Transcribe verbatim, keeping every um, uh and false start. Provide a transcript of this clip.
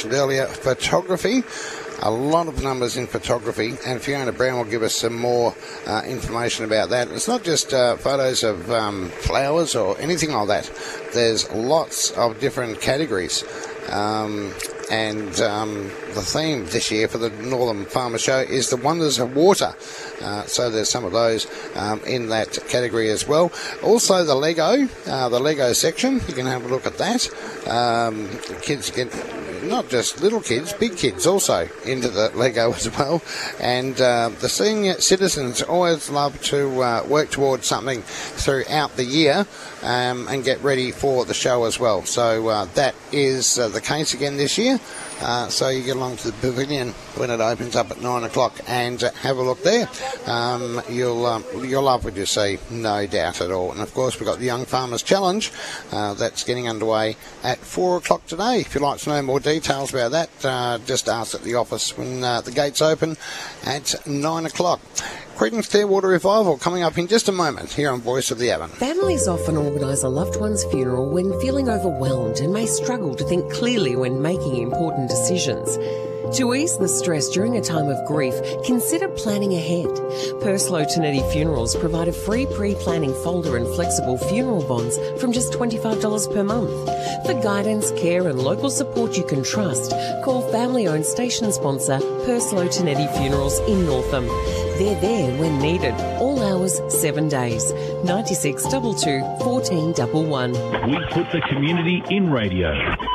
mentioned earlier, photography. A lot of numbers in photography, and Fiona Brown will give us some more uh, information about that. It's not just uh, photos of um, flowers or anything like that. There's lots of different categories. Um, and um, the theme this year for the Northern Farmer Show is the wonders of water. Uh, so there's some of those um, in that category as well. Also the Lego, uh, the Lego section, you can have a look at that. Um, kids get... not just little kids, big kids also into the Lego as well. And uh, the senior citizens always love to uh, work towards something throughout the year um, and get ready for the show as well. So uh, that is uh, the case again this year. Uh, so you get along to the pavilion when it opens up at nine o'clock and uh, have a look there. Um, you'll um, you'll love what you see, no doubt at all. And of course we've got the Young Farmers Challenge uh, that's getting underway at four o'clock today. If you'd like to know more details about that, uh, just ask at the office when uh, the gates open at nine o'clock. Creedence Clearwater Revival coming up in just a moment here on Voice of the Avon. Families often organise a loved one's funeral when feeling overwhelmed and may struggle to think clearly when making important decisions. To ease the stress during a time of grief, consider planning ahead. Perslow Tonetti Funerals provide a free pre-planning folder and flexible funeral bonds from just twenty-five dollars per month. For guidance, care and local support you can trust, call family-owned station sponsor Perslow Tonetti Funerals in Northam. They're there when needed, all hours, seven days. ninety-six two two, one four one one. We put the community in radio.